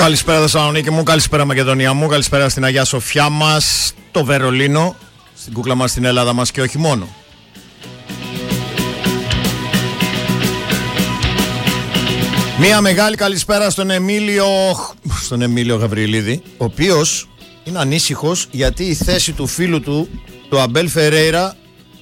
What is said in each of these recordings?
Καλησπέρα Θεσσαλονίκη μου, καλησπέρα Μακεδονία μου, καλησπέρα στην Αγία Σοφιά μας, το Βερολίνο, στην κούκλα μας, στην Ελλάδα μας και όχι μόνο. Μία μεγάλη καλησπέρα στον Εμίλιο Γαβριλίδη, ο οποίος είναι ανήσυχος γιατί η θέση του φίλου του Αμπέλ Φερέιρα,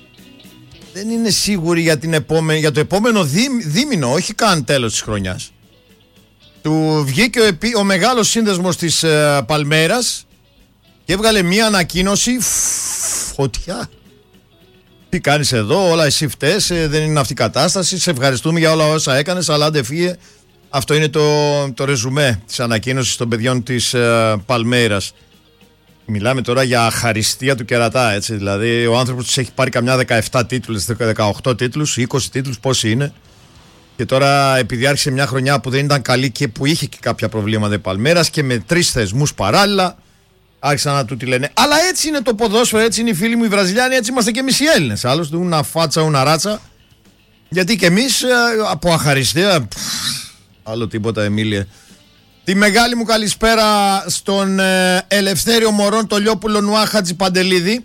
δεν είναι σίγουρη για το επόμενο δίμηνο, όχι καν τέλος της χρονιάς. Του βγήκε ο μεγάλος σύνδεσμος της Παλμέρας και έβγαλε μία ανακοίνωση. Φωτιά. Τι κάνεις εδώ, όλα εσύ φταίς, δεν είναι αυτή η κατάσταση. Σε ευχαριστούμε για όλα όσα έκανες, αλλά άντε φύγε. Αυτό είναι το ρεζουμέ της ανακοίνωσης των παιδιών της Παλμέρας. Μιλάμε τώρα για αχαριστία του κερατά, έτσι. Δηλαδή ο άνθρωπος τους έχει πάρει καμιά 17 τίτλους, 18 τίτλους, 20 τίτλους, πόσοι είναι. Και τώρα, επειδή άρχισε μια χρονιά που δεν ήταν καλή και που είχε και κάποια προβλήματα η Παλμέρας και με 3 θεσμούς παράλληλα, άρχισαν να του τη λένε. Αλλά έτσι είναι το ποδόσφαιρο, έτσι είναι οι φίλοι μου οι Βραζιλιάνοι, έτσι είμαστε και εμείς οι Έλληνες. Άλλωστε, ούνα φάτσα, ούνα ράτσα. Γιατί και εμείς από αχαριστία. Άλλο τίποτα, Εμίλιε. Τη μεγάλη μου καλησπέρα στον Ελευθέριο Μωρόν, το Λιόπουλο Νουά Χατζιπαντελίδη.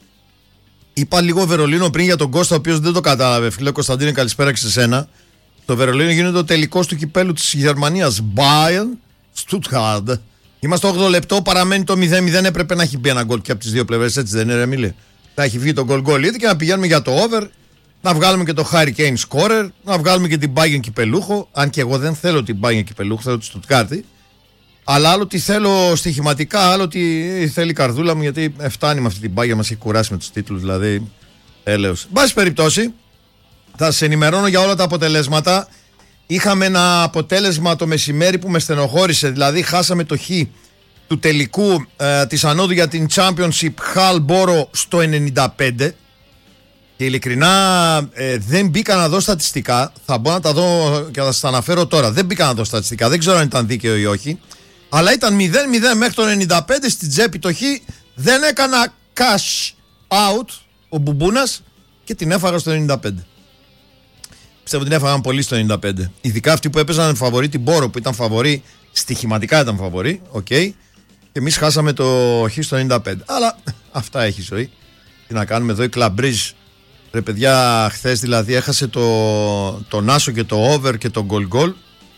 Είπα λίγο Βερολίνο πριν για τον Κώστα, ο οποίος δεν το κατάλαβε. Φίλε Κωνσταντίνε, καλησπέρα και σε σένα. Το Βερολίνο γίνεται ο τελικός του κυπέλου της Γερμανίας. Bayern Stuttgart. Είμαστε 8 λεπτό, παραμένει το 0-0. Έπρεπε να έχει μπει ένα γκολ και από τις δύο πλευρές, έτσι δεν είναι, Εμίλε? Θα έχει βγει το γκολ ήδη και να πηγαίνουμε για το over. Να βγάλουμε και το Harry Kane scorer. Να βγάλουμε και την Bayern κυπελούχο. Αν και εγώ δεν θέλω την Bayern κυπελούχο, θέλω τη Stuttgart. Αλλά άλλο τι θέλω στοιχηματικά, άλλο τι θέλει η καρδούλα μου, γιατί φτάνει με αυτή την Bayern, μας έχει κουράσει με τους τίτλους, δηλαδή έλεος. Εν πάση περιπτώσει, θα σας ενημερώνω για όλα τα αποτελέσματα. Είχαμε ένα αποτέλεσμα το μεσημέρι που με στενοχώρησε, δηλαδή χάσαμε το χ του τελικού της ανόδου για την Championship Hull Borough στο 95 και ειλικρινά δεν μπήκα να δω στατιστικά, θα μπορώ να τα δω και θα σας τα αναφέρω τώρα. Δεν μπήκα να δω στατιστικά, δεν ξέρω αν ήταν δίκαιο ή όχι, αλλά ήταν 0-0 μέχρι το 95 στην τσέπη το χ, δεν έκανα cash out ο Μπουμπούνας και την έφαγα στο 95. Πιστεύω την έφαγαν πολύ στο 95. Ειδικά αυτοί που έπαιζαν φαβορί την Μπόρο, που ήταν φαβορί, στοιχηματικά ήταν φαβορί, οκ. Και εμείς χάσαμε το χ στο 95. Αλλά αυτά έχει η ζωή. Τι να κάνουμε εδώ, η Κλαμπρίζ. Ρε παιδιά, χθες δηλαδή έχασε το άσο και το over και το γκολ.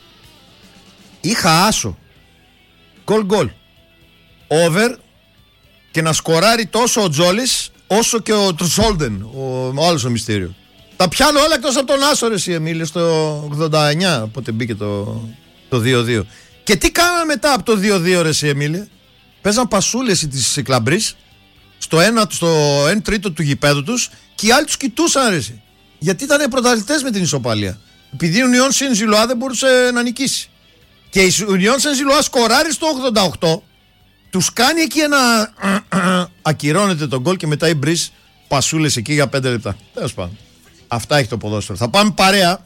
Είχα άσο. Γκολ. Over και να σκοράρει τόσο ο Τζόλης όσο και ο Τρουσόλντεν, ο άλλος ο Μυστήριο. Τα πιάνω όλα εκτός από τον άσο, ρε εσύ Εμίλιο, στο 89, οπότε μπήκε το 2-2. Και τι κάνανε μετά από το 2-2, ρε εσύ Εμίλιο? Παίζαν πασούλες της Κλαμπρής στο 1 τρίτο του γηπέδου τους και οι άλλοι τους κοιτούσαν, ρε εσύ. Γιατί ήταν πρωταθλητές με την ισοπαλία. Επειδή η Ουνιόν Σεν-Ζιλουά δεν μπορούσε να νικήσει. Και η Ουνιόν Σεν-Ζιλουά σκοράρει στο 88, τους κάνει εκεί ένα ακυρώνεται τον γκολ και μετά οι Μπριζ πασούλες εκεί για 5 λεπτά. Τέλος πάντων. Αυτά έχει το ποδόσφαιρο. Θα πάμε παρέα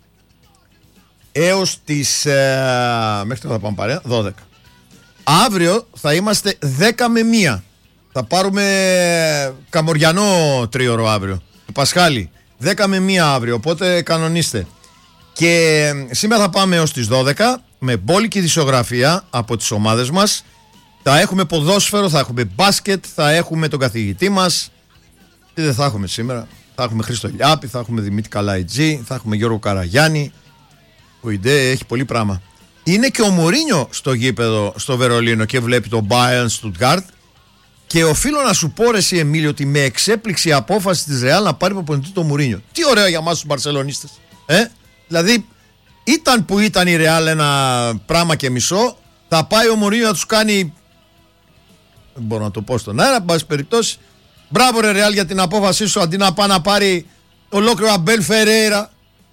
έως τις μέχρι τώρα θα πάμε παρέα 12. Αύριο θα είμαστε 10 με 1. Θα πάρουμε καμοριανό τρίωρο αύριο, του Πασχάλη. 10 με 1 αύριο, οπότε κανονίστε. Και σήμερα θα πάμε έως τις 12 με μπόλικη δισογραφία από τις ομάδες μας. Θα έχουμε ποδόσφαιρο, θα έχουμε μπάσκετ, θα έχουμε τον καθηγητή μας. Τι δεν θα έχουμε σήμερα? Θα έχουμε Χρήστο Λιάπη, θα έχουμε Δημήτρη Καλαϊτζή, θα έχουμε Γιώργο Καραγιάννη. Ο Ιντέ έχει πολύ πράγμα. Είναι και ο Μουρίνιο στο γήπεδο στο Βερολίνο και βλέπει τον Bayern Stuttgart. Και οφείλω να σου πω, ρε εσύ Εμίλιο, ότι με εξέπληξε η απόφαση της Ρεάλ να πάρει προπονητή τον Μουρίνιο. Τι ωραίο για εμάς τους Μπαρσελονίστες. Δηλαδή, ήταν που ήταν η Ρεάλ ένα πράγμα και μισό, θα πάει ο Μουρίνιο να τους κάνει. Δεν μπορώ να το πω στον αέρα, εν πάση περιπτώσει. Μπράβο ρε Ρεάλ για την απόφασή σου, αντί να πάει να πάρει ολόκληρο Αμπέλ Φερέιρα.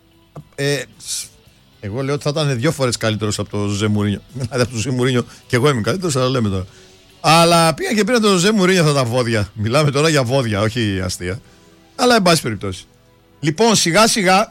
Εγώ λέω ότι θα ήταν 2 φορές καλύτερος από τον Ζωζέ Μουρίνιο. Δηλαδή από τον Ζωζέ Μουρίνιο και εγώ είμαι καλύτερος, αλλά λέμε τώρα. Αλλά πήγα και πήρα τον Ζωζέ Μουρίνιο αυτά τα βόδια. Μιλάμε τώρα για βόδια, όχι αστεία. Αλλά εν πάση περιπτώσει. Λοιπόν, σιγά σιγά.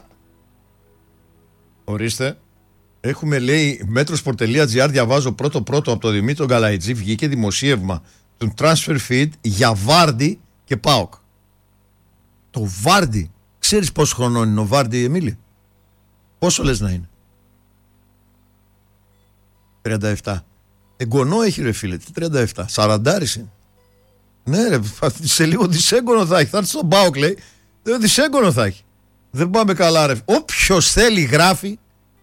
Ορίστε. Έχουμε, λέει, metrosport.gr, διαβάζω πρώτο από τον Δημήτρη Γκαλαϊτζή, βγήκε δημοσίευμα του Transfer Feed για Βάρντι και ΠΑΟΚ. Το Βάρντι, ξέρεις πόσο χρονών είναι ο Βάρντι, Εμίλη? Πόσο λες να είναι? 37. Εγγονό έχει ρε φίλε, 37. 40 είναι. Ναι ρε, σε λίγο δισέγγωνο θα έχει. Θα έρθει στον ΠΑΟΚ λέει, δισέγγωνο θα έχει. Δεν πάμε καλά ρε. Όποιος θέλει γράφει,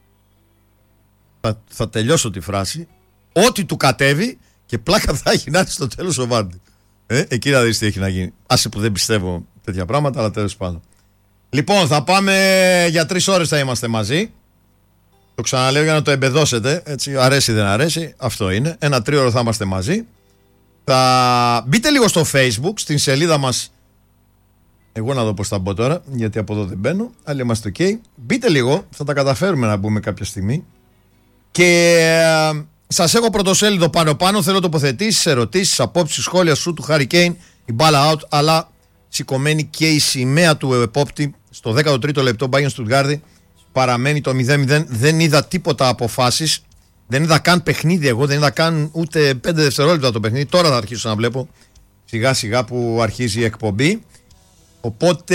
θα τελειώσω τη φράση, ό,τι του κατέβει και πλάκα θα έχει να έρθει στο τέλος ο Βάρντι. Εκεί να δεις τι έχει να γίνει. Άσε που δεν πιστεύω τέτοια πράγματα, αλλά τέλος πάντων. Λοιπόν, θα πάμε για 3 ώρες θα είμαστε μαζί. Το ξαναλέω για να το εμπεδώσετε. Έτσι, αρέσει δεν αρέσει. Αυτό είναι. 1 3ωρο θα είμαστε μαζί. Θα μπείτε λίγο στο Facebook, στην σελίδα μας. Εγώ να δω πώς θα μπω τώρα, γιατί από εδώ δεν μπαίνω. Αλλά είμαστε ok. Μπείτε λίγο, θα τα καταφέρουμε να μπούμε κάποια στιγμή. Και σας έχω πρωτοσέλιδο πάνω. Θέλω τοποθετήσεις, ερωτήσεις, απόψεις, σχόλια σου του Harry Kane, η μπάλα out, αλλά σηκωμένη και η σημαία του επόπτη στο 13ο λεπτό. Bayern Stuttgart παραμένει το 0-0. Δεν είδα τίποτα αποφάσεις. Δεν είδα καν παιχνίδι εγώ. Δεν είδα καν ούτε 5 δευτερόλεπτα το παιχνίδι. Τώρα θα αρχίσω να βλέπω σιγά σιγά που αρχίζει η εκπομπή. Οπότε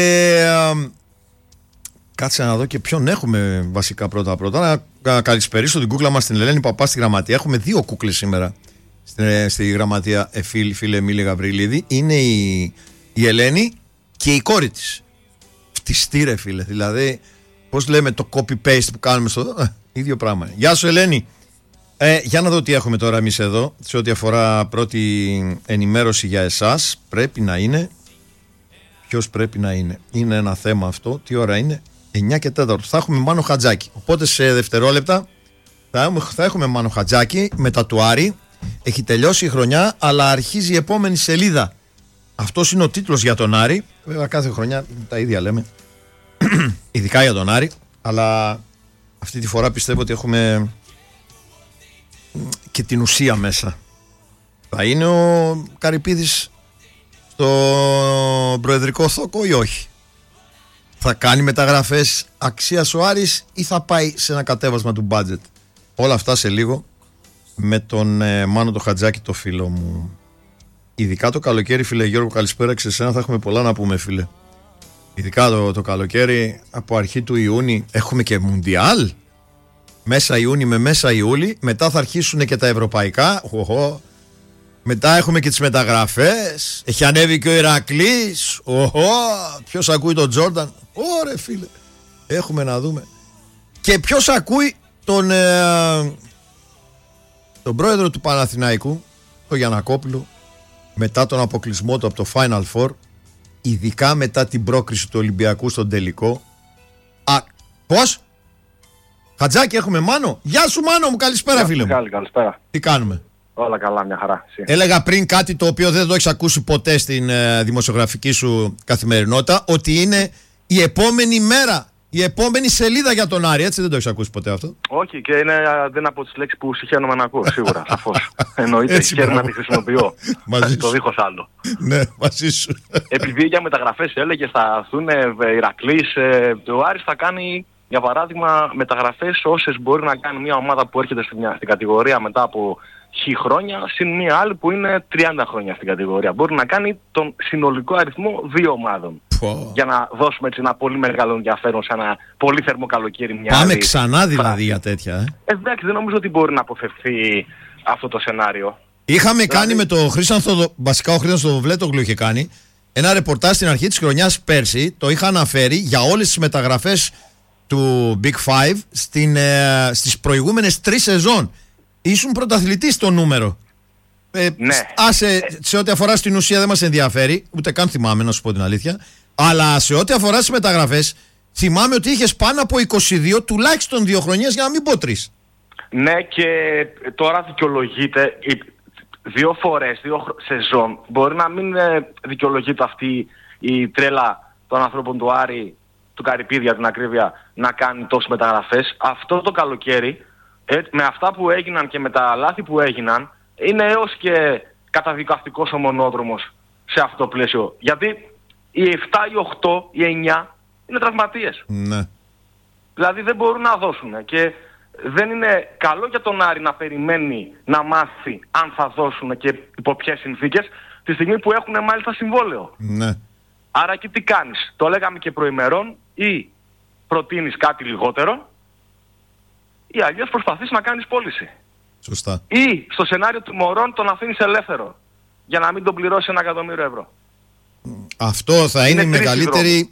κάτσε να δω και ποιον έχουμε βασικά πρώτα. Να καλησπερίσω την κούκλα μας την Ελένη Παπά στη γραμματεία. Έχουμε 2 κούκλες σήμερα στη γραμματεία, φίλε Εμίλη Γαβριλίδη. Είναι η Ελένη και η κόρη της. Φτιστή ρε φίλε. Δηλαδή, πώς λέμε το copy-paste που κάνουμε στο ίδιο πράγμα. Γεια σου Ελένη. Για να δω τι έχουμε τώρα εμείς εδώ. Σε ό,τι αφορά πρώτη ενημέρωση για εσάς, πρέπει να είναι. Ποιος πρέπει να είναι? Είναι ένα θέμα αυτό. Τι ώρα είναι? 9 και 4. Θα έχουμε Μάνο Χατζάκη. Οπότε σε δευτερόλεπτα θα έχουμε Μάνο Χατζάκη μετά του Άρη. Έχει τελειώσει η χρονιά, αλλά αρχίζει η επόμενη σελίδα. Αυτός είναι ο τίτλος για τον Άρη. Βέβαια κάθε χρονιά τα ίδια λέμε. Ειδικά για τον Άρη. Αλλά αυτή τη φορά πιστεύω ότι έχουμε και την ουσία μέσα. Θα είναι ο Καρυπίδης στο προεδρικό θόκο ή όχι? Θα κάνει μεταγραφές αξίας ο Άρης ή θα πάει σε ένα κατέβασμα του budget? Όλα αυτά σε λίγο με τον Μάνο το Χατζάκη, το φίλο μου. Ειδικά το καλοκαίρι, φίλε Γιώργο, καλησπέρα και σε εσένα. Θα έχουμε πολλά να πούμε, φίλε. Ειδικά το καλοκαίρι, από αρχή του Ιούνιου έχουμε και Μουντιάλ. Μέσα Ιούνι με μέσα Ιούλη. Μετά θα αρχίσουν και τα ευρωπαϊκά. Μετά έχουμε και τις μεταγραφές. Έχει ανέβει και ο Ηρακλής. Ποιος ακούει τον Τζόρνταν? Ωρε φίλε. Έχουμε να δούμε. Και ποιος ακούει τον πρόεδρο του Παναθηναϊκού, τον Γιαννακόπουλο, μετά τον αποκλεισμό του από το Final Four, ειδικά μετά την πρόκριση του Ολυμπιακού στον τελικό. Πώς? Χατζάκη έχουμε Μάνο. Γεια σου Μάνο μου, καλησπέρα φίλε μου. Καλησπέρα. Τι κάνουμε? Όλα καλά, μια χαρά. Έλεγα πριν κάτι το οποίο δεν το έχεις ακούσει ποτέ στην δημοσιογραφική σου καθημερινότητα, ότι είναι η επόμενη μέρα, η επόμενη σελίδα για τον Άρη, έτσι? Δεν το έχεις ακούσει ποτέ αυτό? Όχι, και δεν από τις λέξεις που συχαίνομαι να ακούω, σίγουρα, σαφώς. Εννοείται, χαίρομαι να τη χρησιμοποιώ. Το δίχως άλλο. Ναι, μαζί σου. Επειδή για μεταγραφές έλεγε θα έρθουν Ηρακλής, ο Άρης θα κάνει, για παράδειγμα, μεταγραφές όσες μπορεί να κάνει μια ομάδα που έρχεται στην κατηγορία μετά από χρόνια, συν μία άλλη που είναι 30 χρόνια στην κατηγορία. Μπορεί να κάνει τον συνολικό αριθμό 2 ομάδων. Για να δώσουμε έτσι ένα πολύ μεγάλο ενδιαφέρον σε ένα πολύ θερμό καλοκαίρι. Πάμε ξανά δηλαδή για τέτοια. Εντάξει, δεν νομίζω ότι μπορεί να αποφευθεί αυτό το σενάριο. Είχαμε κάνει με το Χρήστο, βασικά ο Χρήστος Βλέτογλου είχε κάνει ένα ρεπορτάζ στην αρχή της χρονιάς πέρσι. Το είχα αναφέρει για όλες τις μεταγραφές του Big Five στις προηγούμενες 3 σεζόν. Ήσουν πρωταθλητής στο νούμερο. Ναι. Σε ό,τι αφορά στην ουσία δεν μας ενδιαφέρει, ούτε καν θυμάμαι να σου πω την αλήθεια. Αλλά σε ό,τι αφορά στις μεταγραφές, θυμάμαι ότι είχες πάνω από 22, τουλάχιστον 2 χρονιές, για να μην πω 3. Ναι, και τώρα δικαιολογείται 2 φορές, 2 σεζόν. Μπορεί να μην δικαιολογείται αυτή η τρέλα των ανθρώπων του Άρη, του Καρυπίδη για την ακρίβεια, να κάνει τόσες μεταγραφές. Αυτό το καλοκαίρι, με αυτά που έγιναν και με τα λάθη που έγιναν, είναι έως και καταδικαστικός ο μονόδρομος σε αυτό το πλαίσιο. Γιατί οι 7, οι 8, οι 9 είναι τραυματίες. Ναι. Δηλαδή δεν μπορούν να δώσουν. Και δεν είναι καλό για τον Άρη να περιμένει να μάθει αν θα δώσουν και υπό ποιες συνθήκες, τη στιγμή που έχουν μάλιστα συμβόλαιο. Ναι. Άρα εκεί τι κάνεις? Το λέγαμε και προημερών, ή προτείνεις κάτι λιγότερο, ή αλλιώς προσπαθείς να κάνεις πώληση. Σωστά. Ή στο σενάριο του Μωρόν τον αφήνεις ελεύθερο για να μην τον πληρώσει 1 εκατομμύριο ευρώ. Αυτό θα είναι η μεγαλύτερη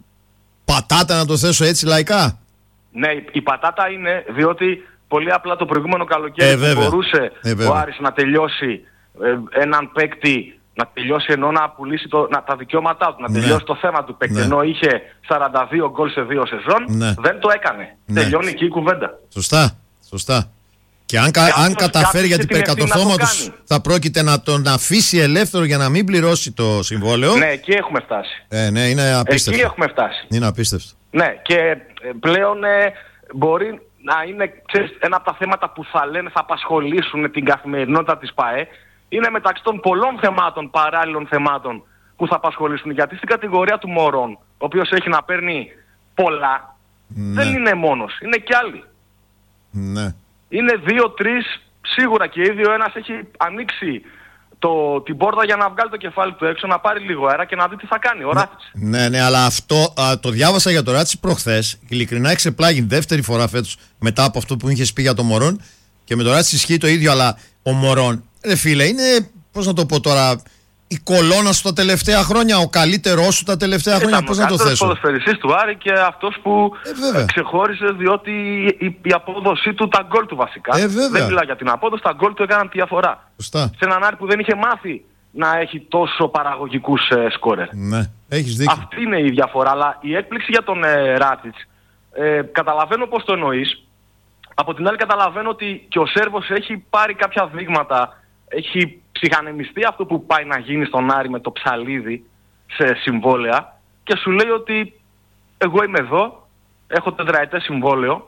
πατάτα, να το θέσω έτσι λαϊκά. Ναι, η πατάτα είναι διότι πολύ απλά το προηγούμενο καλοκαίρι μπορούσε ο Άρης να τελειώσει έναν παίκτη, να τελειώσει ενώ να πουλήσει τα δικαιώματά του, να τελειώσει το θέμα του παίκτη, ενώ είχε 42 γκολ σε 2 σεζόν, δεν το έκανε. Τελειώνει εκεί η κουβέντα. Σωστά. Και αν καταφέρει, γιατί περί κατορθώματος θα πρόκειται να τον αφήσει ελεύθερο για να μην πληρώσει το συμβόλαιο. Ναι, εκεί έχουμε φτάσει. Ναι, είναι απίστευτο. Εκεί έχουμε φτάσει. Είναι απίστευτο. Ναι, και πλέον μπορεί να είναι ένα από τα θέματα που θα λένε θα απασχολήσουν την καθημερινότητα της ΠΑΕ. Είναι μεταξύ των πολλών θεμάτων, παράλληλων θεμάτων που θα απασχολήσουν. Γιατί στην κατηγορία του Μωρόν, ο οποίος έχει να παίρνει πολλά, δεν είναι μόνος, είναι κι άλλοι. Ναι. Είναι 2-3 σίγουρα και ήδη ο ένας έχει ανοίξει την πόρτα για να βγάλει το κεφάλι του έξω, να πάρει λίγο αέρα και να δει τι θα κάνει ο Ράτιτς. Ναι, αλλά αυτό το διάβασα για το Ράτιτς προχθές. Ειλικρινά εξεπλάγει δεύτερη φορά φέτος μετά από αυτό που είχες πει για το Μωρόν. Και με το Ράτιτς ισχύει το ίδιο, αλλά ο Μωρόν, φίλε, είναι, πώς να το πω τώρα, η κολόνα σου τα τελευταία χρόνια, ο καλύτερός σου τα τελευταία χρόνια, πώς να το θέσω. Ο ποδοσφαιριστής του Άρη και αυτός που ξεχώρισε διότι η απόδοσή του, τα γκολ του βασικά. Δεν μιλάω για την απόδοση, τα γκολ του έκαναν τη διαφορά. Σωστά. Σε έναν Άρη που δεν είχε μάθει να έχει τόσο παραγωγικούς σκόρερ. Ναι, έχεις δίκιο. Αυτή είναι η διαφορά, αλλά η έκπληξη για τον Ράτιτς, καταλαβαίνω πώς το εννοείς. Από την άλλη καταλαβαίνω ότι και ο Σέρβος έχει πάρει κάποια δείγματα, έχει ψυχανεμιστεί αυτό που πάει να γίνει στον Άρη με το Ψαλίδι σε συμβόλαια και σου λέει ότι εγώ είμαι εδώ, έχω 4ετές συμβόλαιο,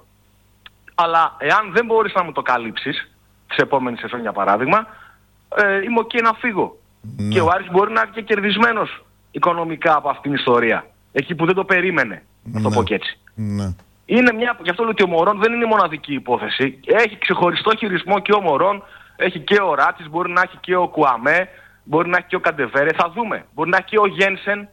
αλλά εάν δεν μπορείς να μου το καλύψεις σε επόμενη σεζόν για παράδειγμα, είμαι ok να φύγω. Ναι. Και ο Άρης μπορεί να είναι και κερδισμένος οικονομικά από αυτήν την ιστορία, εκεί που δεν το περίμενε, να το πω και έτσι. Ναι. Είναι γι' αυτό λέω ότι ο Μωρόν δεν είναι η μοναδική υπόθεση. Έχει ξεχωριστό χειρισμό και ο Μωρόν, έχει και ο Ράτιτς, μπορεί να έχει και ο Κουαμέ, μπορεί να έχει και ο Καντεβέρε, θα δούμε. Μπορεί να έχει και ο Γένσεν,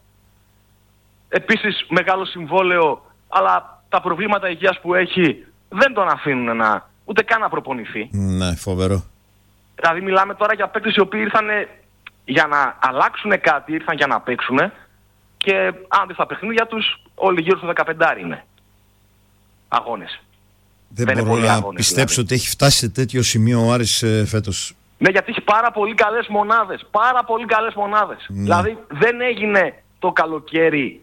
επίσης μεγάλο συμβόλαιο, αλλά τα προβλήματα υγείας που έχει δεν τον αφήνουν ούτε καν να προπονηθεί. Ναι, φοβερό. Δηλαδή μιλάμε τώρα για παίκτες οι οποίοι ήρθαν για να αλλάξουν κάτι, ήρθαν για να παίξουν και αν δεις τα παιχνίδια τους όλοι γύρω στο 15 είναι αγώνες. Δεν μπορώ να πιστέψω δηλαδή ότι έχει φτάσει σε τέτοιο σημείο ο Άρης φέτος. Ναι, γιατί έχει πάρα πολύ καλές μονάδες. Δηλαδή δεν έγινε το καλοκαίρι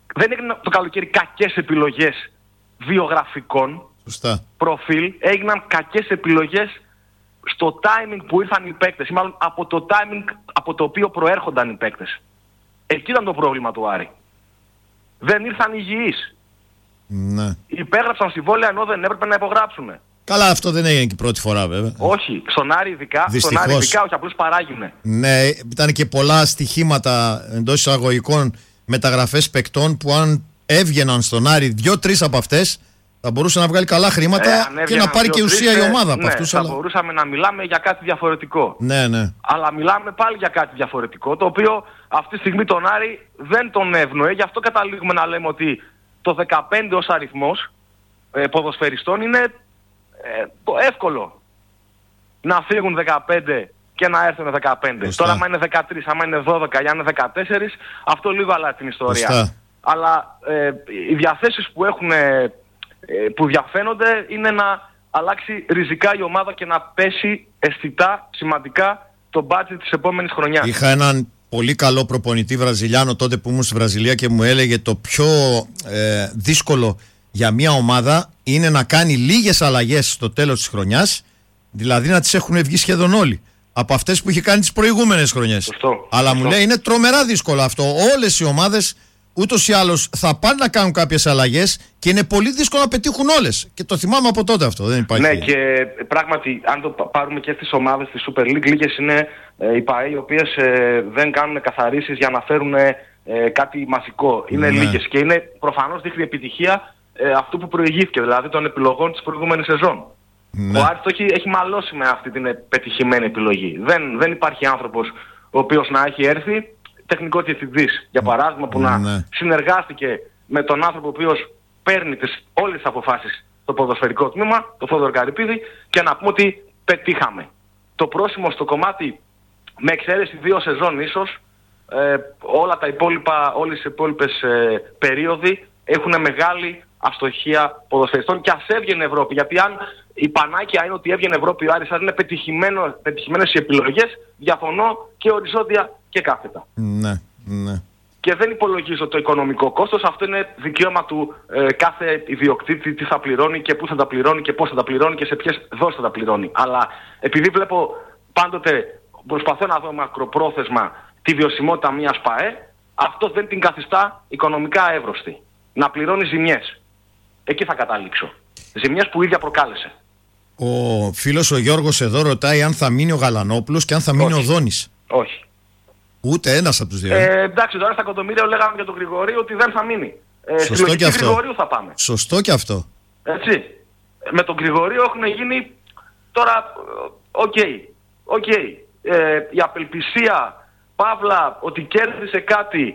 κακές επιλογές βιογραφικών. Σωστά. Προφίλ. Έγιναν κακές επιλογές στο timing που ήρθαν οι παίκτες, ή μάλλον από το timing από το οποίο προέρχονταν οι παίκτες. Εκεί ήταν το πρόβλημα του Άρη. Δεν ήρθαν υγιείς. Ναι. Υπέγραψαν συμβόλαια ενώ δεν έπρεπε να υπογράψουν. Καλά, αυτό δεν έγινε και πρώτη φορά βέβαια. Όχι, στον Άρη ειδικά, όχι, απλώς παράγουνε. Ναι, ήταν και πολλά στοιχήματα εντός εισαγωγικών μεταγραφές παικτών που αν έβγαιναν στον Άρη 2-3 από αυτές θα μπορούσε να βγάλει καλά χρήματα και να πάρει και ουσία η ομάδα από αυτούς. Θα μπορούσαμε να μιλάμε για κάτι διαφορετικό. Ναι. Αλλά μιλάμε πάλι για κάτι διαφορετικό, το οποίο αυτή τη στιγμή τον Άρη δεν τον εύνοε. Γι' αυτό καταλήγουμε να λέμε ότι το 15 ως αριθμός ποδοσφαιριστών είναι το εύκολο να φύγουν 15 και να έρθουν 15. Τώρα άμα είναι 13, άμα είναι 12, αν είναι 14, αυτό λίγο αλλάζει την ιστορία. Ωστά. Αλλά οι διαθέσεις που έχουν, που διαφαίνονται είναι να αλλάξει ριζικά η ομάδα και να πέσει αισθητά, σημαντικά το budget της επόμενης χρονιάς. Είχα έναν πολύ καλό προπονητή Βραζιλιάνο τότε που ήμουν στη Βραζιλία και μου έλεγε το πιο δύσκολο για μια ομάδα είναι να κάνει λίγες αλλαγές στο τέλος της χρονιάς, δηλαδή να τις έχουν βγει σχεδόν όλοι από αυτές που είχε κάνει τις προηγούμενες χρονιές. Αλλά μου λέει είναι τρομερά δύσκολο αυτό. Όλες οι ομάδες ούτως ή άλλως θα πάνε να κάνουν κάποιες αλλαγές και είναι πολύ δύσκολο να πετύχουν όλες. Και το θυμάμαι από τότε αυτό. Δεν υπάρχει. Ναι, και πράγματι, αν το πάρουμε και στις ομάδες της Super League, λίγες είναι οι ΠΑΕ οι οποίες δεν κάνουν καθαρίσεις για να φέρουν κάτι μαζικό. Είναι λίγες και είναι προφανώς δείχνει επιτυχία αυτού που προηγήθηκε, δηλαδή των επιλογών της προηγούμενης σεζόν. Ναι. Ο Άρης έχει μαλώσει με αυτή την πετυχημένη επιλογή. Δεν υπάρχει άνθρωπος ο οποίος να έχει έρθει τεχνικό διευθυντής, για παράδειγμα, που να συνεργάστηκε με τον άνθρωπο ο οποίος παίρνει όλες τις αποφάσεις στο ποδοσφαιρικό τμήμα, τον Θόδωρο Καρυπίδη, και να πούμε ότι πετύχαμε. Το πρόσημο στο κομμάτι, με εξαίρεση 2 σεζόν ίσως, όλες οι υπόλοιπες περίοδοι έχουν μεγάλη αστοχία ποδοσφαιριστών και ας έβγαινε Ευρώπη. Γιατί αν η πανάκια είναι ότι έβγαινε Ευρώπη ο Άρης, αν είναι πετυχημένες οι επιλογές, διαφωνώ και οριζόντια και κάθετα. Ναι. Και δεν υπολογίζω το οικονομικό κόστος, αυτό είναι δικαίωμα του κάθε ιδιοκτήτη, τι θα πληρώνει και πού θα τα πληρώνει και πώς θα τα πληρώνει και σε ποιες δόσεις θα τα πληρώνει. Αλλά επειδή βλέπω πάντοτε, προσπαθώ να δω μακροπρόθεσμα τη βιωσιμότητα μιας ΠΑΕ, αυτό δεν την καθιστά οικονομικά εύρωστη. Να πληρώνει ζημιές. Εκεί θα καταλήξω. Ζημιές που ίδια προκάλεσε. Ο φίλος ο Γιώργος εδώ ρωτάει αν θα μείνει ο Γαλανόπουλος και αν θα μείνει ο Δόνης. Όχι. Ούτε ένας από τους δύο. Εντάξει, τώρα στα Κοντομήρια λέγαμε για τον Γρηγορίου ότι δεν θα μείνει. Σωστό και αυτό. Γρηγορίου θα πάμε. Σωστό και αυτό. Έτσι. Με τον Γρηγορίου έχουν γίνει τώρα. Οκ. Η απελπισία, παύλα, ότι κέρδισε κάτι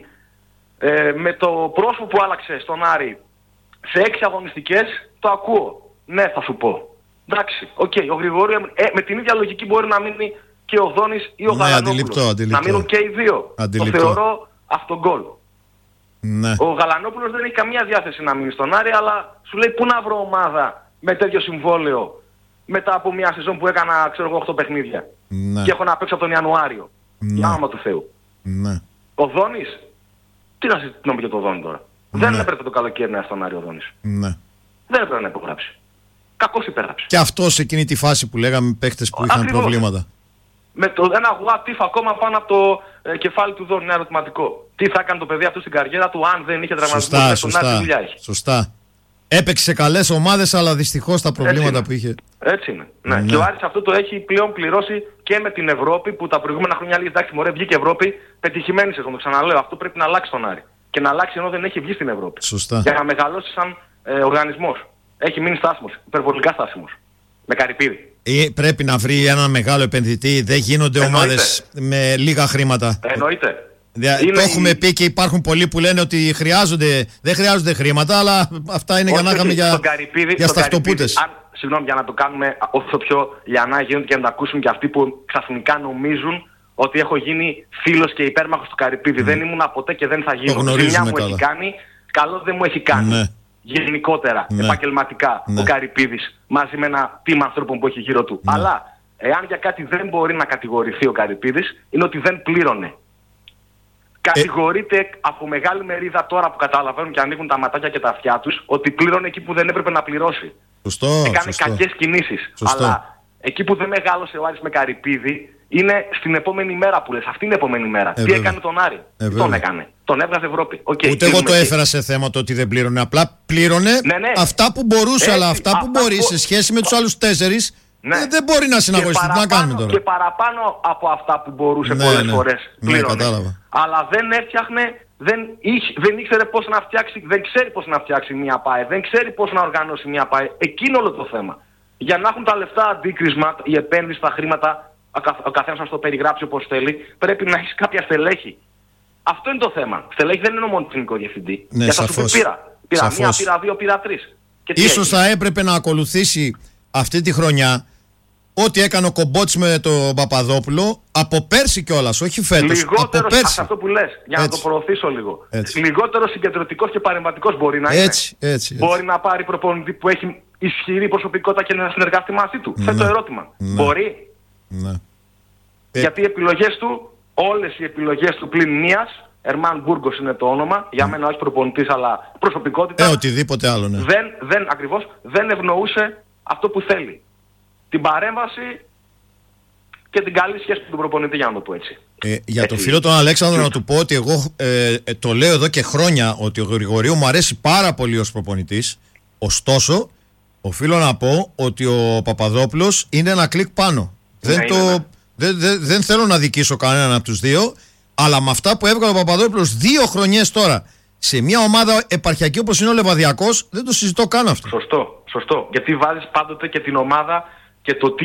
με το πρόσωπο που άλλαξε στον Άρη σε 6 αγωνιστικές, το ακούω. Ναι, θα σου πω. Εντάξει, ο Γρηγορίου με την ίδια λογική μπορεί να μείνει και ο Δόνης ή ο Γαλανόπουλος. Αντιληπτό. Να μείνουν και οι δύο. Το θεωρώ αυτογκόλ. Ναι. Ο Γαλανόπουλος δεν έχει καμία διάθεση να μείνει στον Άρη, αλλά σου λέει πού να βρω ομάδα με τέτοιο συμβόλαιο μετά από μια σεζόν που έκανα, 8 παιχνίδια. Ναι. Και έχω να παίξω από τον Ιανουάριο. Για άμα του Θεού. Ναι. Ο Δόνης, τι να συζητήσουμε για τον Δόνη τώρα. Δεν έπρεπε το καλοκαίρι να έρθει στον Άρη ο Δόνης. Ναι. Δεν έπρεπε να υπογράψει. Κακώς υπέγραψε. Και αυτό σε εκείνη τη φάση που λέγαμε παίχτες που είχαν προβλήματα. Με το ένα what if ακόμα πάνω από το κεφάλι του Δόνη, ένα ερωτηματικό. Τι θα έκανε το παιδί αυτό στην καριέρα του αν δεν είχε τραυματισμό στον Άρη, τι δουλειά έχει. Σωστά. Έπαιξε σε καλές ομάδες, αλλά δυστυχώς τα προβλήματα που είχε. Έτσι είναι. Ναι. Και ο Άρης αυτό το έχει πλέον πληρώσει και με την Ευρώπη που τα προηγούμενα χρόνια λέει εντάξει, μωρέ, βγήκε Ευρώπη, πετυχημένη σεζόν. Το ξαναλέω, αυτό πρέπει να αλλάξει τον Άρη. Και να αλλάξει ενώ δεν έχει βγει στην Ευρώπη. Σωστά. Για να μεγαλώσει σαν οργανισμός. Έχει μείνει στάσιμος, υπερβολικά στάσιμος. Με Καρυπίδη. Πρέπει να βρει έναν μεγάλο επενδυτή. Δεν γίνονται ομάδες με λίγα χρήματα. Εννοείται. Το έχουμε πει και υπάρχουν πολλοί που λένε ότι δεν χρειάζονται χρήματα, αλλά αυτά είναι για να είχαμε για σταυτοπούτες. Συγγνώμη, για να το κάνουμε όσο πιο λιανά γίνεται και να το ακούσουν και αυτοί που ξαφνικά νομίζουν ότι έχω γίνει φίλος και υπέρμαχος του Καρυπίδη. Δεν ήμουν ποτέ και δεν θα γίνω. Ζημιά μου έχει κάνει, καλό δεν μου έχει κάνει. Ναι. Γενικότερα, επαγγελματικά, ο Καρυπίδης μαζί με ένα team ανθρώπων που έχει γύρω του. Αλλά εάν για κάτι δεν μπορεί να κατηγορηθεί ο Καρυπίδης, είναι ότι δεν πλήρωνε. Κατηγορείται από μεγάλη μερίδα τώρα που καταλαβαίνουν και ανοίγουν τα ματάκια και τα αυτιά τους ότι πλήρωνε εκεί που δεν έπρεπε να πληρώσει. Έκανε κακές κινήσεις. Αλλά εκεί που δεν μεγάλωσε ο Άρης με Καρυπίδη είναι στην επόμενη μέρα που λες. Αυτή είναι η επόμενη μέρα. Τι έκανε τον Άρη. Τι τον έκανε. Τον έβγαζε Ευρώπη. Ούτε εγώ το έφερα σε θέμα το ότι δεν πλήρωνε. Απλά πλήρωνε αυτά που μπορούσε. Αλλά αυτά που μπορεί σε σχέση με τους άλλους 4 δεν μπορεί να συναγωνιστεί. Τι να κάνουμε τώρα. Και παραπάνω από αυτά που μπορούσε πολλές φορές πλήρωνε. Αλλά δεν έφτιαχνε. Δεν ήξερε πώς να φτιάξει, δεν ξέρει πώς να φτιάξει μια ΠΑΕ, δεν ξέρει πώς να οργανώσει μια ΠΑΕ. Εκείνο όλο το θέμα. Για να έχουν τα λεφτά αντίκρισμα, η επένδυση στα χρήματα, ο καθένας να το περιγράψει όπως θέλει, πρέπει να έχει κάποια στελέχη. Αυτό είναι το θέμα. Στελέχη δεν είναι μόνο τεχνικό διευθυντή. Ναι, σαφώς. Πήρα μία, πήρα δύο, πήρα τρεις. Ίσως θα έπρεπε να ακολουθήσει αυτή τη χρονιά ό,τι έκανε ο Κομπότης με τον Παπαδόπουλο από πέρσι κιόλας, όχι φέτος. Λιγότερο, αυτό που λες, για να το προωθήσω λίγο. Λιγότερο συγκεντρωτικός και παρεμβατικός μπορεί να είναι. Έτσι. Μπορεί να πάρει προπονητή που έχει ισχυρή προσωπικότητα και να συνεργαστεί μαζί του. Θέτω ερώτημα. Μπορεί. Ναι. Γιατί οι επιλογές του, όλες οι επιλογές του πλην μίας, Ερμάν Μπουργκος είναι το όνομα, για μένα όχι προπονητής αλλά προσωπικότητα. Οτιδήποτε άλλο, ναι. Δεν ευνοούσε αυτό που θέλει. Την παρέμβαση και την καλή σχέση με τον προπονητή, για να το πω έτσι. Για τον φίλο τον Αλέξανδρο να του πω ότι εγώ το λέω εδώ και χρόνια ότι ο Γρηγορίου μου αρέσει πάρα πολύ ως προπονητής. Ωστόσο, οφείλω να πω ότι ο Παπαδόπουλος είναι ένα κλικ πάνω. Δεν θέλω να δικήσω κανέναν από τους δύο, αλλά με αυτά που έβγαλε ο Παπαδόπουλος 2 χρονιές τώρα σε μια ομάδα επαρχιακή όπως είναι ο Λεβαδιακός, δεν το συζητώ καν αυτό. Σωστό. Γιατί βάζεις πάντοτε και την ομάδα και το τι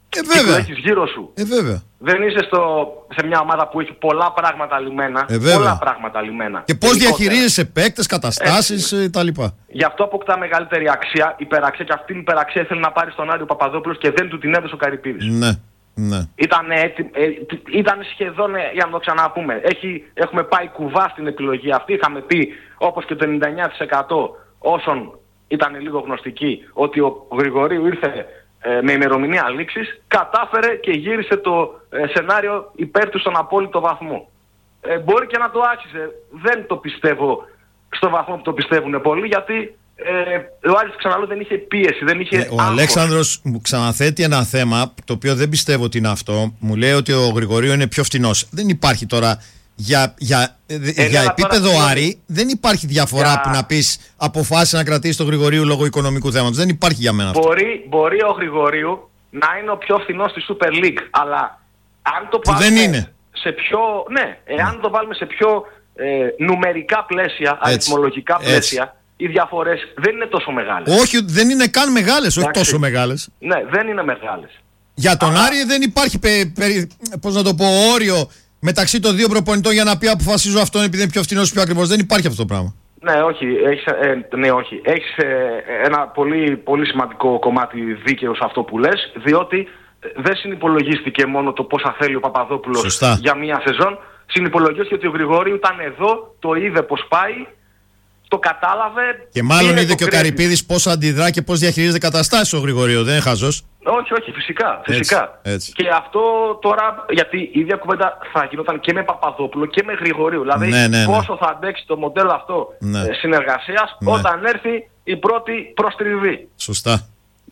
Βέβαια. Και το έχεις γύρω σου. Βέβαια. Δεν είσαι σε μια ομάδα που έχει πολλά πράγματα λυμμένα. Πολλά πράγματα λυμμένα. Και πώς διαχειρίζεσαι παίκτες, καταστάσεις κτλ. Γι' αυτό αποκτά μεγαλύτερη αξία, υπεραξία, και αυτή την υπεραξία ήθελε να πάρει στον Άριο Παπαδόπουλος και δεν του την έδωσε ο Καρυπίδης. Ναι. Ήταν σχεδόν, για να το ξαναπούμε, έχουμε πάει κουβά στην επιλογή αυτή. Είχαμε πει, όπως και το 99% όσων ήταν λίγο γνωστικοί, ότι ο Γρηγορίου ήρθε με ημερομηνία λήξης, κατάφερε και γύρισε το σενάριο υπέρ του στον απόλυτο βαθμό. Μπορεί και να το άξιζε. Δεν το πιστεύω στο βαθμό που το πιστεύουν πολλοί, γιατί ο Άρης, ξαναλέω, δεν είχε πίεση, δεν είχε άγχος. Ο Αλέξανδρος μου ξαναθέτει ένα θέμα, το οποίο δεν πιστεύω ότι είναι αυτό. Μου λέει ότι ο Γρηγορίου είναι πιο φτηνός. Δεν υπάρχει τώρα για επίπεδο Άρη, δεν υπάρχει διαφορά που να πεις αποφάσισε να κρατήσει τον Γρηγορίου λόγω οικονομικού θέματος. Δεν υπάρχει για μένα αυτό. Μπορεί ο Γρηγορίου να είναι ο πιο φθηνός στη Super League, αλλά αν το βάλουμε δεν είναι. Σε πιο, εάν το βάλουμε σε πιο νουμερικά πλαίσια, αριθμολογικά πλαίσια, οι διαφορές δεν είναι τόσο μεγάλες. Όχι, δεν είναι καν μεγάλες, όχι τόσο μεγάλες. Ναι, δεν είναι μεγάλες. Για τον Άρη δεν υπάρχει πώς να το πω, όριο μεταξύ των δύο προπονητών για να πει αποφασίζω αυτόν επειδή είναι πιο φθηνός, πιο ακριβώς. Δεν υπάρχει αυτό το πράγμα. Ναι, όχι. Έχεις ένα πολύ, πολύ σημαντικό κομμάτι δίκαιο σε αυτό που λες, διότι δεν συνυπολογίστηκε μόνο το πόσα θέλει ο Παπαδόπουλος για μία σεζόν. Συνυπολογίστηκε ότι ο Γρηγόριου ήταν εδώ, το είδε πώς πάει, το κατάλαβε. Και μάλλον είδε και ο Καρυπίδης πώς αντιδρά και πώς διαχειρίζεται καταστάσεις ο Γρηγορίου. Δεν είναι χαζός. Όχι, φυσικά. Έτσι. Και αυτό τώρα, γιατί η ίδια κουβέντα θα γινόταν και με Παπαδόπουλο και με Γρηγορίου. Δηλαδή, πόσο θα αντέξει το μοντέλο αυτό συνεργασίας όταν έρθει η πρώτη προστριβή. Σωστά.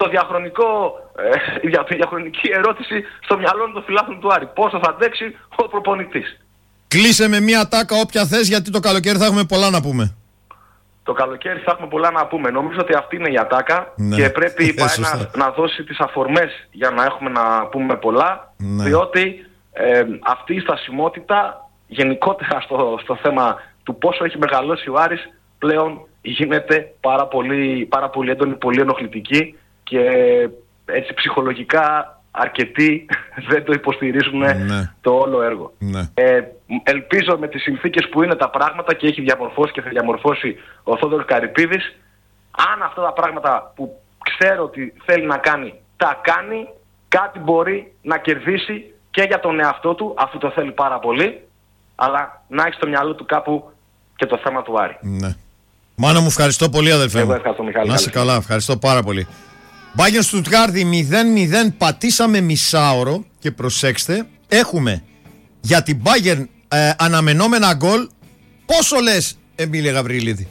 Η διαχρονική ερώτηση στο μυαλό των φιλάθλων του Άρη. Πόσο θα αντέξει ο προπονητής. Κλείσε με μία τάκα όποια θες, γιατί το καλοκαίρι θα έχουμε πολλά να πούμε. Το καλοκαίρι θα έχουμε πολλά να πούμε. Νομίζω ότι αυτή είναι η ατάκα και πρέπει η ΠΑΕ να δώσει τις αφορμές για να έχουμε να πούμε πολλά, διότι αυτή η στασιμότητα γενικότερα στο θέμα του πόσο έχει μεγαλώσει ο Άρης πλέον γίνεται πάρα πολύ έντονη, πολύ ενοχλητική, και έτσι ψυχολογικά αρκετοί δεν το υποστηρίζουν το όλο έργο. Ελπίζω με τις συνθήκες που είναι τα πράγματα και έχει διαμορφώσει και θα διαμορφώσει ο Θόδωρος Καρυπίδης, αν αυτά τα πράγματα που ξέρω ότι θέλει να κάνει τα κάνει, κάτι μπορεί να κερδίσει και για τον εαυτό του, αφού το θέλει πάρα πολύ, αλλά να έχει στο μυαλό του κάπου και το θέμα του Άρη. Μάνο μου, ευχαριστώ πολύ, αδελφέ μου. Εγώ ευχαριστώ, Μιχάλη. Να είσαι καλά, ευχαριστώ πάρα πολύ. Bayern Στουτγκάρδη 0-0, πατήσαμε μισάωρο και προσέξτε, έχουμε για την Bayern αναμενόμενα γκολ. Πόσο λες, Εμίλια Γαβριλίδη?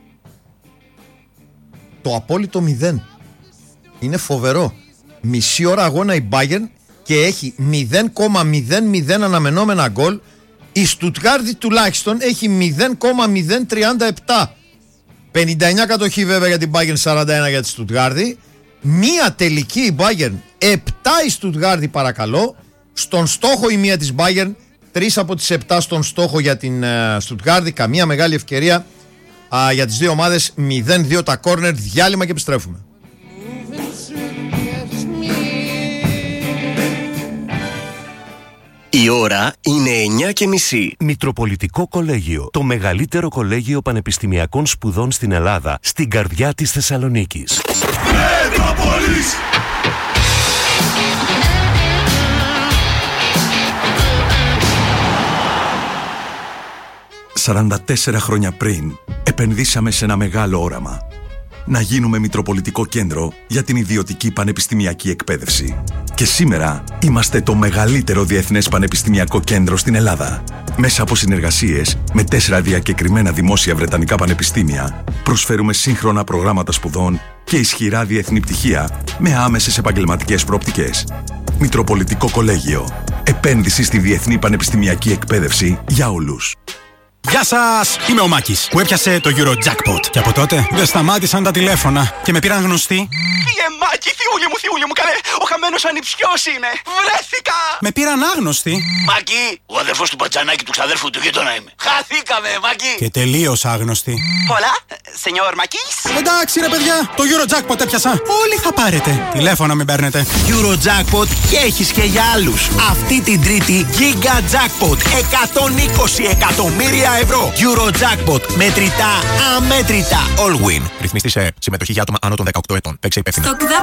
Το απόλυτο 0. Είναι φοβερό. Μισή ώρα αγώνα η Bayern και έχει 0,00 αναμενόμενα γκολ. Η Στουτγκάρδη τουλάχιστον έχει 0,037. 59 κατοχή βέβαια για την Bayern, 41 για τη Στουτγκάρδη. Μία τελική η Bayern, 7 η Στουτγκάρδη παρακαλώ. Στον στόχο η μία της Bayern, 3 από τις 7 στον στόχο για την Στουτγκάρδη. Καμία μεγάλη ευκαιρία για τις δύο ομάδες. 0-2 τα κόρνερ. Διάλειμμα και επιστρέφουμε. Η ώρα είναι 9:30. Μητροπολιτικό Κολέγιο. Το μεγαλύτερο κολέγιο πανεπιστημιακών σπουδών στην Ελλάδα, στην καρδιά της Θεσσαλονίκης. Μετρόπολης! 44 χρόνια πριν επενδύσαμε σε ένα μεγάλο όραμα. Να γίνουμε Μητροπολιτικό Κέντρο για την ιδιωτική πανεπιστημιακή εκπαίδευση. Και σήμερα είμαστε το μεγαλύτερο διεθνές πανεπιστημιακό κέντρο στην Ελλάδα. Μέσα από συνεργασίες με 4 διακεκριμένα δημόσια βρετανικά πανεπιστήμια, προσφέρουμε σύγχρονα προγράμματα σπουδών και ισχυρά διεθνή πτυχία με άμεσες επαγγελματικές προοπτικές. Μητροπολιτικό Κολέγιο. Επένδυση στη διεθνή πανεπιστημιακή εκπαίδευση για όλους. Γεια σας! Είμαι ο Μάκης που έπιασε το Eurojackpot. Και από τότε δεν σταμάτησαν τα τηλέφωνα και με πήραν γνωστοί. Μάκη, θειούλη μου, καλέ. Ο χαμένος ανιψιός είναι. Βρέθηκα. Με πήραν άγνωστοι. Μάκη, ο αδερφός του Μπατζανάκη του ξαδέρφου του γείτονα είμαι. Χαθήκαμε, Μάκη. Και τελείως άγνωστοι. Πολλά, σενιόρ Μάκης. Εντάξει ρε παιδιά, το Eurojackpot έπιασα. Όλοι θα πάρετε. Τηλέφωνα μην παίρνετε. Eurojackpot και έχεις και για άλλους. Αυτή την Τρίτη Giga Jackpot 120 εκατομμύρια ευρώ. Eurojackpot, μετρητά αμέτρητα. All win. Ρυθμιστή σε συμμετοχή για άτομα άνω των 18 ετών. Παίξε υπεύθυνα.